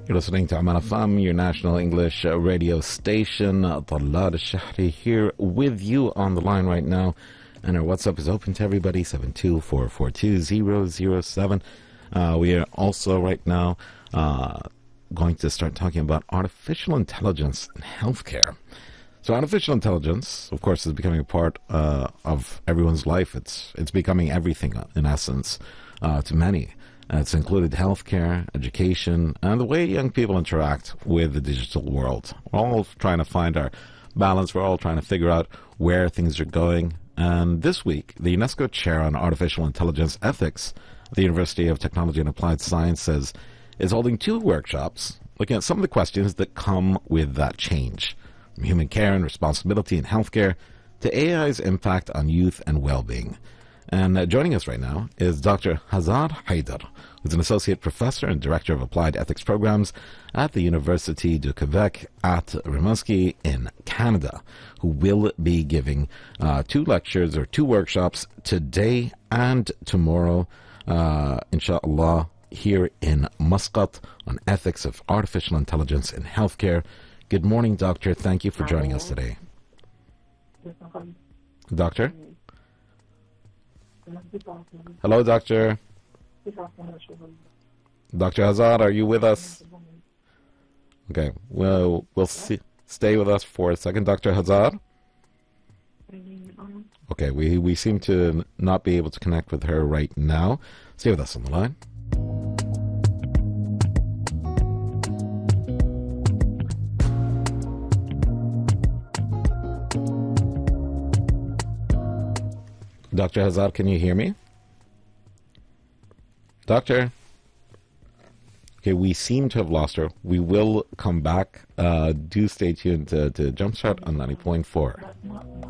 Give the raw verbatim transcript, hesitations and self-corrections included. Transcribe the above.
You're listening to Aman F M, your national English uh, radio station. Uh, Talal Al-Shahri here with you on the line right now. And our WhatsApp is open to everybody, seven two four four two zero zero seven. Uh, we are also right now uh, going to start talking about artificial intelligence in healthcare. So artificial intelligence, of course, is becoming a part uh, of everyone's life. It's, it's becoming everything, in essence, uh, to many. Uh, it's included healthcare, education, and the way young people interact with the digital world. We're all trying to find our balance. We're all trying to figure out where things are going. And this week, the UNESCO Chair on Artificial Intelligence Ethics at the University of Technology and Applied Sciences is holding two workshops looking at some of the questions that come with that change, from human care and responsibility in healthcare to A I's impact on youth and well-being. And uh, joining us right now is Doctor Hazar Haider, who's an associate professor and director of applied ethics programs at the Université du Québec at Rimouski in Canada, who will be giving uh, two lectures or two workshops today and tomorrow, uh, inshallah, here in Muscat on ethics of artificial intelligence in healthcare. Good morning, Doctor. Thank you for joining us today. Doctor? Hello, Doctor. Doctor Hazard, are you with us? Okay, well, we'll see. Stay with us for a second, Doctor Hazard. Okay, we, we seem to not be able to connect with her right now. Stay with us on the line. Doctor Hazard, can you hear me? Doctor? Okay, we seem to have lost her. We will come back. Uh, do stay tuned to, to Jumpstart on ninety point four.